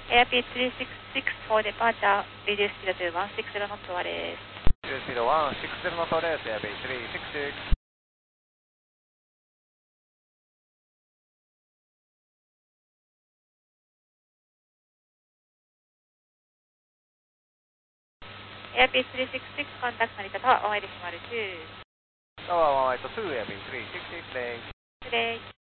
Airpeace 366 for departure, reduce speed to 160 knots wireless. Reduce speed 160 knots wireless, Airpeace 366. Airpeace 366, contact Narita Tower, 1 decimal 2. Tower 1 2, Airpeace 366, lane. Today.